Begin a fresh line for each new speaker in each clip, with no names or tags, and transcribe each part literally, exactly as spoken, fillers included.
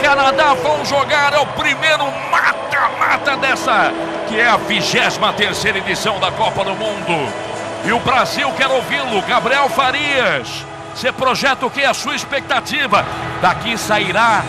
Canadá vão jogar é o primeiro mata-mata dessa, que é a vigésima terceira edição da Copa do Mundo. E o Brasil quer ouvi-lo. Gabriel Farias, você projeta o que? A sua expectativa? Daqui sairá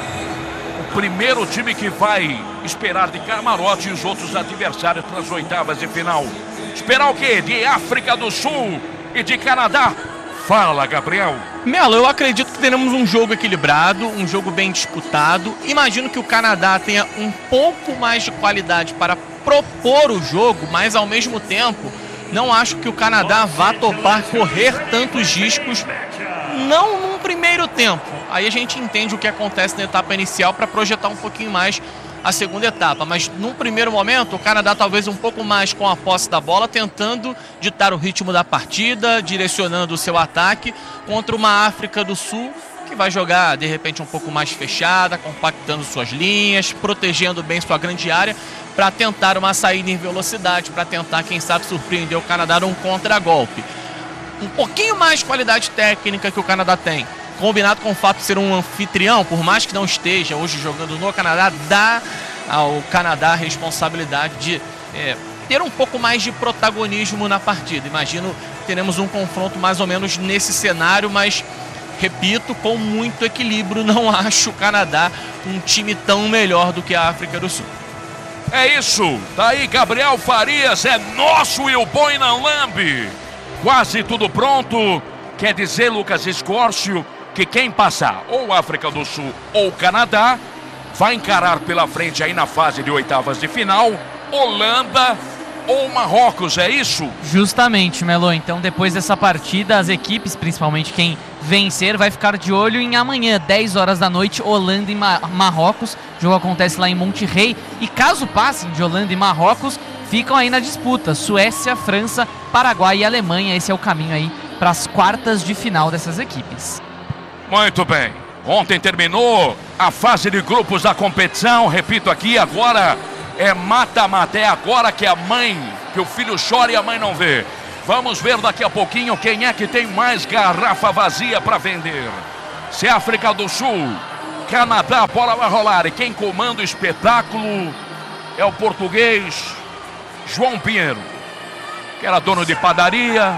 o primeiro time que vai esperar de camarote e os outros adversários para as oitavas de final. Esperar o quê? De África do Sul e de Canadá? Fala, Gabriel.
Melo, eu acredito que teremos um jogo equilibrado, um jogo bem disputado. Imagino que o Canadá tenha um pouco mais de qualidade para propor o jogo, mas ao mesmo tempo não acho que o Canadá vá topar correr tantos riscos, não num primeiro tempo. Aí a gente entende o que acontece na etapa inicial para projetar um pouquinho mais a segunda etapa. Mas num primeiro momento, o Canadá talvez um pouco mais com a posse da bola, tentando ditar o ritmo da partida, direcionando o seu ataque contra uma África do Sul que vai jogar de repente um pouco mais fechada, compactando suas linhas, protegendo bem sua grande área, para tentar uma saída em velocidade, para tentar, quem sabe, surpreender o Canadá num contragolpe. Um pouquinho mais de qualidade técnica que o Canadá tem, combinado com o fato de ser um anfitrião, por mais que não esteja hoje jogando no Canadá, dá ao Canadá a responsabilidade de é, ter um pouco mais de protagonismo na partida. Imagino que teremos um confronto mais ou menos nesse cenário, mas, repito, com muito equilíbrio. Não acho o Canadá um time tão melhor do que a África do Sul.
É isso, daí Gabriel Farias, é nosso e o boi na lambe. Quase tudo pronto, quer dizer, Lucas Escórcio, que quem passar ou África do Sul ou Canadá vai encarar pela frente aí na fase de oitavas de final Holanda ou Marrocos, é isso?
Justamente, Melo. Então, depois dessa partida, as equipes, principalmente quem vencer, vai ficar de olho em amanhã, dez horas da noite, Holanda e Ma- Marrocos. O jogo acontece lá em Monterrey. E caso passem de Holanda e Marrocos, ficam aí na disputa. Suécia, França, Paraguai e Alemanha. Esse é o caminho aí para as quartas de final dessas equipes.
Muito bem. Ontem terminou a fase de grupos da competição. Repito aqui, agora é mata-mata, é agora que a mãe, que o filho chora e a mãe não vê. Vamos ver daqui a pouquinho quem é que tem mais garrafa vazia para vender. Se é África do Sul, Canadá, a bola vai rolar. E quem comanda o espetáculo é o português João Pinheiro, que era dono de padaria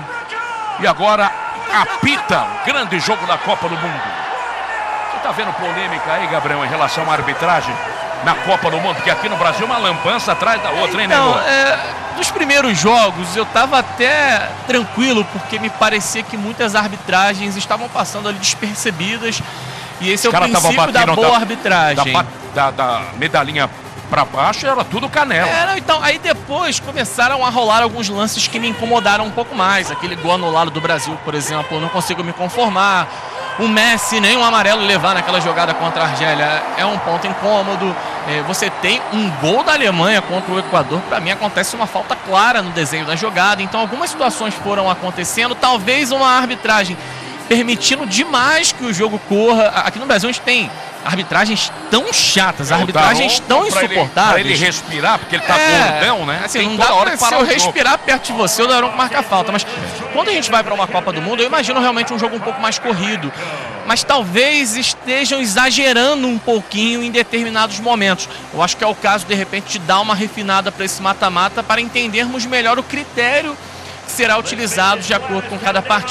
e agora apita o grande jogo da Copa do Mundo. Você tá vendo polêmica aí, Gabriel, em relação à arbitragem na Copa do Mundo? Porque aqui no Brasil uma lambança atrás da outra, hein,
Então,
Nego?
é, nos primeiros jogos eu tava até tranquilo, porque me parecia que muitas arbitragens estavam passando ali despercebidas. E esse é o princípio da boa
da,
arbitragem.
Da, da, da medalhinha pra baixo era tudo canela.
É, não, então, aí depois começaram a rolar alguns lances que me incomodaram um pouco mais. Aquele gol anulado do Brasil, por exemplo, eu não consigo me conformar. O Messi nem um amarelo levar naquela jogada contra a Argélia é um ponto incômodo. É, você tem um gol da Alemanha contra o Equador, para mim acontece uma falta clara no desenho da jogada. Então algumas situações foram acontecendo, talvez uma arbitragem permitindo demais que o jogo corra. Aqui no Brasil a gente tem arbitragens tão chatas, arbitragens tão insuportáveis.
Para ele respirar, porque ele tá
é,
gordão, né?
Assim,
tem
não
toda
dá
hora
pra
que parar
se eu
o jogo.
respirar perto de você, o Daronco marca falta. Mas quando a gente vai para uma Copa do Mundo, eu imagino realmente um jogo um pouco mais corrido. Mas talvez estejam exagerando um pouquinho em determinados momentos. Eu acho que é o caso, de repente, de dar uma refinada para esse mata-mata para entendermos melhor o critério que será utilizado de acordo com cada partida.